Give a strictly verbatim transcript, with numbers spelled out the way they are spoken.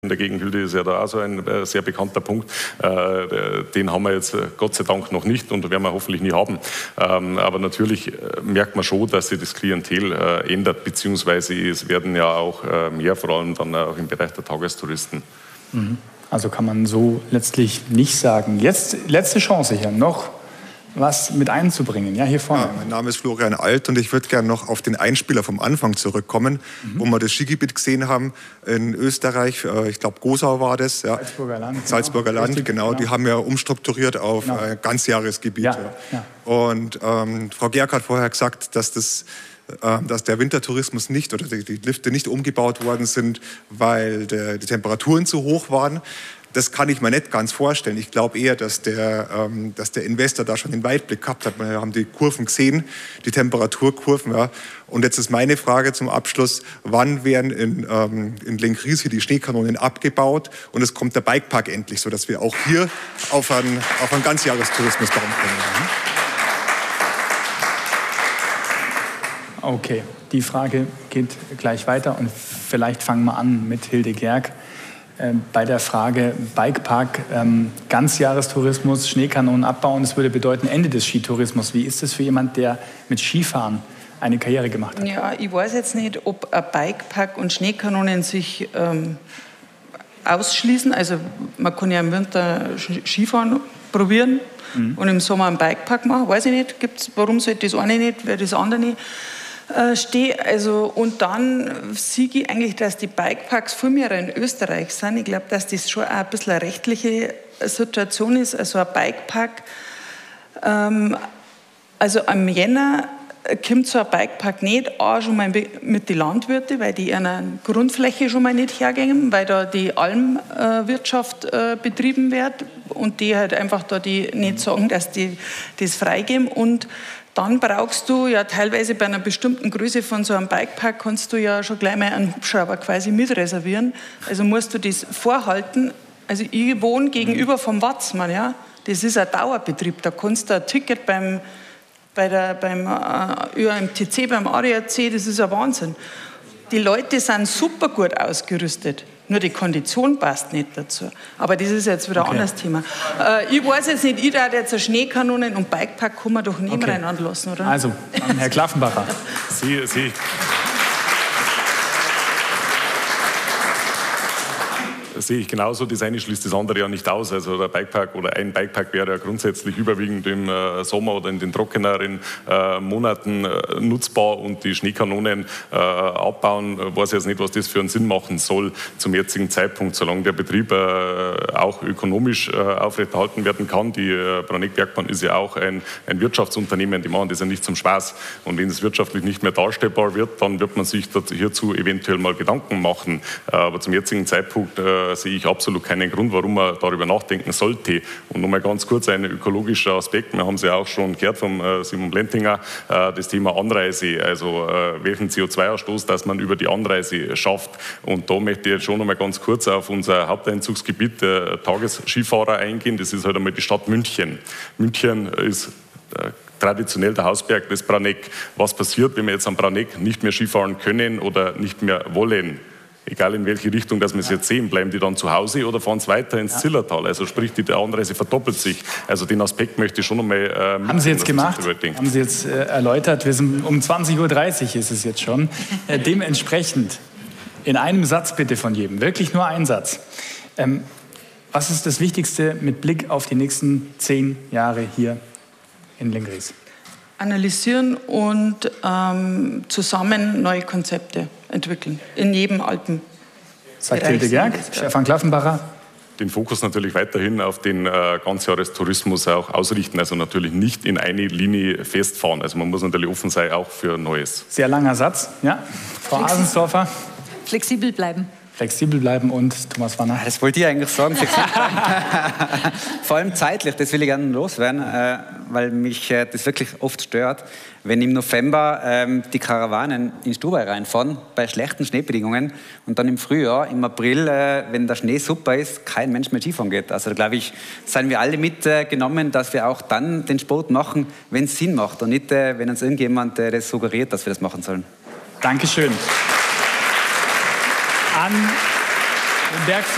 In der Gegend Hüldel ist ja da auch so ein äh, sehr bekannter Punkt. Äh, den haben wir jetzt äh, Gott sei Dank noch nicht und werden wir hoffentlich nie haben. Ähm, aber natürlich äh, merkt man schon, dass sich das Klientel äh, ändert, beziehungsweise es werden ja auch äh, mehr, vor allem dann auch im Bereich der Tagestouristen. Mhm. Also kann man so letztlich nicht sagen. Jetzt letzte Chance hier noch was mit einzubringen. Ja, hier vorne. Ja, mein Name ist Florian Alt und ich würde gerne noch auf den Einspieler vom Anfang zurückkommen, mhm. wo wir das Skigebiet gesehen haben in Österreich. Ich glaube, Gosau war das. Ja. Salzburger Land. Salzburger genau. Land, Richtig, genau. genau. Die haben ja umstrukturiert auf genau. ein Ganzjahresgebiet. Ja, ja. Und ähm, Frau Georg hat vorher gesagt, dass das dass der Wintertourismus nicht oder die Lifte nicht umgebaut worden sind, weil der, die Temperaturen zu hoch waren. Das kann ich mir nicht ganz vorstellen. Ich glaube eher, dass der, ähm, dass der Investor da schon den Weitblick gehabt hat. Wir haben die Kurven gesehen, die Temperaturkurven. Ja. Und jetzt ist meine Frage zum Abschluss, wann werden in, ähm, in Lenkries hier die Schneekanonen abgebaut und es kommt der Bikepark endlich, sodass wir auch hier auf einen, auf einen Ganzjahrestourismus bauen können. Okay, die Frage geht gleich weiter und vielleicht fangen wir an mit Hilde Georg. Bei der Frage Bikepark, ähm, Ganzjahrestourismus, Schneekanonen abbauen, das würde bedeuten Ende des Skitourismus. Wie ist das für jemand, der mit Skifahren eine Karriere gemacht hat? Ja, ich weiß jetzt nicht, ob ein Bikepark und Schneekanonen sich ähm, ausschließen. Also man kann ja im Winter Skifahren probieren mhm. und im Sommer einen Bikepark machen. Weiß ich nicht, gibt's, warum sollte das eine nicht, wer das andere nicht? Stehe. Also, und dann sehe ich eigentlich, dass die Bikeparks viel mehr in Österreich sind. Ich glaube, dass das schon auch ein bisschen eine rechtliche Situation ist. Also ein Bikepark, ähm, also am Jänner kommt so ein Bikepark nicht auch schon mal mit den Landwirten, weil die in einer Grundfläche schon mal nicht hergehen, weil da die Almwirtschaft äh, betrieben wird und die halt einfach da die nicht sagen, dass die das freigeben. Und dann brauchst du ja teilweise bei einer bestimmten Größe von so einem Bikepark kannst du ja schon gleich mal einen Hubschrauber quasi mitreservieren. Also musst du das vorhalten. Also ich wohne gegenüber vom Watzmann, ja. Das ist ein Dauerbetrieb. Da kannst du ein Ticket beim, bei der, beim äh, Ö M T C, beim A D A C, das ist ein Wahnsinn. Die Leute sind super gut ausgerüstet. Nur die Kondition passt nicht dazu. Aber das ist jetzt wieder ein okay. anderes Thema. Äh, ich weiß jetzt nicht, ich darf jetzt eine Schneekanonen und Bikepark kann man doch nebeneinander okay. lassen, oder? Also, Herr Klaffenbacher. Sie, Sie. Sehe ich genauso. Das eine schließt das andere ja nicht aus. Also der Bikepark oder ein Bikepark wäre ja grundsätzlich überwiegend im äh, Sommer oder in den trockeneren äh, Monaten äh, nutzbar und die Schneekanonen äh, abbauen. Ich weiß jetzt nicht, was das für einen Sinn machen soll zum jetzigen Zeitpunkt, solange der Betrieb äh, auch ökonomisch äh, aufrechterhalten werden kann. Die äh, Braneck-Bergbahn ist ja auch ein, ein Wirtschaftsunternehmen, die machen das ja nicht zum Spaß. Und wenn es wirtschaftlich nicht mehr darstellbar wird, dann wird man sich hierzu eventuell mal Gedanken machen. Äh, aber zum jetzigen Zeitpunkt äh, sehe ich absolut keinen Grund, warum man darüber nachdenken sollte. Und nochmal ganz kurz ein ökologischer Aspekt. Wir haben es ja auch schon gehört vom äh, Simon Blentinger, äh, das Thema Anreise, also äh, welchen C O zwei Ausstoß, dass man über die Anreise schafft. Und da möchte ich jetzt schon nochmal ganz kurz auf unser Haupteinzugsgebiet der Tagesskifahrer eingehen. Das ist halt einmal die Stadt München. München ist äh, traditionell der Hausberg des Braneck. Was passiert, wenn wir jetzt am Braneck nicht mehr Skifahren können oder nicht mehr wollen? Egal in welche Richtung dass wir es jetzt sehen, bleiben die dann zu Hause oder fahren sie weiter ins ja. Zillertal? Also sprich, die Anreise verdoppelt sich. Also den Aspekt möchte ich schon einmal äh, Haben Sie jetzt gemacht? Haben Sie jetzt äh, erläutert? Wir sind um zwanzig Uhr dreißig ist es jetzt schon. Äh, dementsprechend, in einem Satz bitte von jedem, wirklich nur ein Satz. Ähm, was ist das Wichtigste mit Blick auf die nächsten zehn Jahre hier in Lenkries? Analysieren und ähm, zusammen neue Konzepte entwickeln, in jedem Alpen. Sagt Hilde Georg. Stefan Klaffenbacher. Den Fokus natürlich weiterhin auf den äh, Ganzjahrestourismus auch ausrichten, also natürlich nicht in eine Linie festfahren. Also man muss natürlich offen sein, auch für Neues. Sehr langer Satz, ja. Frau Flexi Asensdorfer. Flexibel bleiben. Flexibel bleiben und Thomas Wanner. Das wollte ich eigentlich sagen. Vor allem zeitlich, das will ich gerne loswerden, äh, weil mich äh, das wirklich oft stört, wenn im November ähm, die Karawanen in Stubai reinfahren, bei schlechten Schneebedingungen und dann im Frühjahr, im April, äh, wenn der Schnee super ist, kein Mensch mehr Skifahren geht. Also da glaube ich, seien wir alle mitgenommen, äh, dass wir auch dann den Sport machen, wenn es Sinn macht und nicht, äh, wenn uns irgendjemand äh, das suggeriert, dass wir das machen sollen. Dankeschön. An Berg